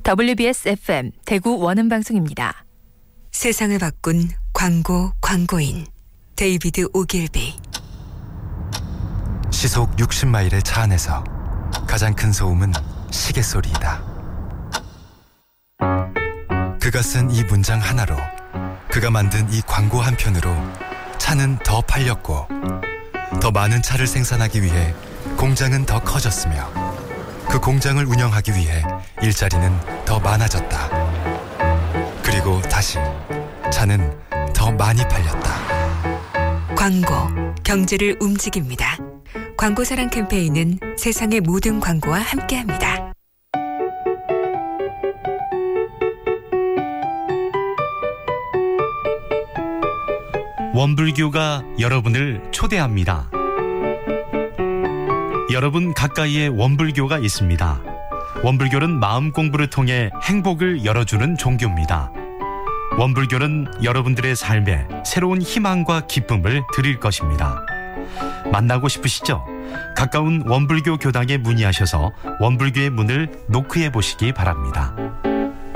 WBS FM 대구 원음방송입니다. 세상을 바꾼 광고인 데이비드 오길비. 시속 60마일의 차 안에서 가장 큰 소음은 시계 소리이다. 그가 쓴 이 문장 하나로, 그가 만든 이 광고 한 편으로 차는 더 팔렸고, 더 많은 차를 생산하기 위해 공장은 더 커졌으며, 그 공장을 운영하기 위해 일자리는 더 많아졌다. 그리고 다시 차는 더 많이 팔렸다. 광고, 경제를 움직입니다. 광고사랑 캠페인은 세상의 모든 광고와 함께합니다. 원불교가 여러분을 초대합니다. 여러분 가까이에 원불교가 있습니다. 원불교는 마음 공부를 통해 행복을 열어주는 종교입니다. 원불교는 여러분들의 삶에 새로운 희망과 기쁨을 드릴 것입니다. 만나고 싶으시죠? 가까운 원불교 교당에 문의하셔서 원불교의 문을 노크해 보시기 바랍니다.